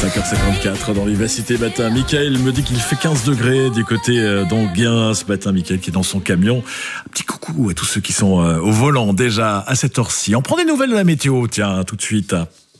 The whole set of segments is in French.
5h54 dans Vivacité matin. Mickaël me dit qu'il fait 15 degrés du côté d'Enghien ce matin. Mickaël qui est dans son camion. Un petit coucou à tous ceux qui sont au volant déjà à cette heure-ci. On prend des nouvelles de la météo, tiens, tout de suite.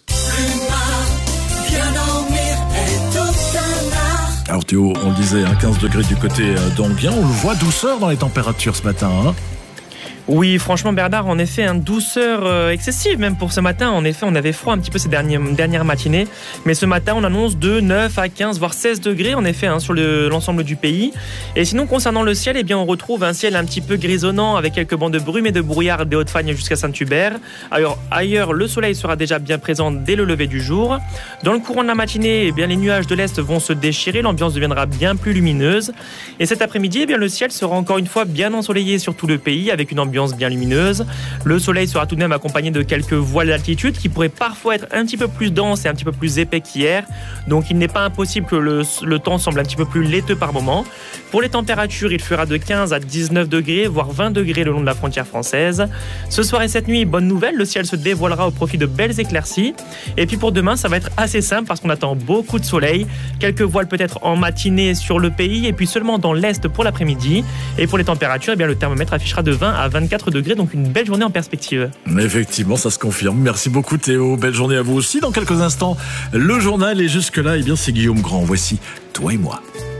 Alors Théo, on le disait, 15 degrés du côté d'Enghien. On le voit, douceur dans les températures ce matin, hein. Oui, franchement Bernard, en effet, douceur excessive même pour ce matin. En effet, on avait froid un petit peu ces dernières matinées. Mais ce matin, on annonce de 9 à 15, voire 16 degrés en effet sur l'ensemble du pays. Et sinon, concernant le ciel, eh bien, on retrouve un ciel un petit peu grisonnant avec quelques bancs de brume et de brouillard des Hauts-de-Fagne jusqu'à Saint-Hubert. Ailleurs, le soleil sera déjà bien présent dès le lever du jour. Dans le courant de la matinée, eh bien, les nuages de l'Est vont se déchirer. L'ambiance deviendra bien plus lumineuse. Et cet après-midi, eh bien, le ciel sera encore une fois bien ensoleillé sur tout le pays avec une ambiance bien lumineuse. Le soleil sera tout de même accompagné de quelques voiles d'altitude qui pourraient parfois être un petit peu plus denses et un petit peu plus épais qu'hier. Donc il n'est pas impossible que le temps semble un petit peu plus laiteux par moment. Pour les températures, il fera de 15 à 19 degrés, voire 20 degrés le long de la frontière française. Ce soir et cette nuit, bonne nouvelle, le ciel se dévoilera au profit de belles éclaircies. Et puis pour demain, ça va être assez simple parce qu'on attend beaucoup de soleil. Quelques voiles peut-être en matinée sur le pays et puis seulement dans l'Est pour l'après-midi. Et pour les températures, eh bien, le thermomètre affichera de 20 à 24 degrés, donc une belle journée en perspective. Effectivement, ça se confirme. Merci beaucoup Théo, belle journée à vous aussi. Dans quelques instants, le journal et jusque-là, eh bien, c'est Guillaume Grand. Voici Toi et moi.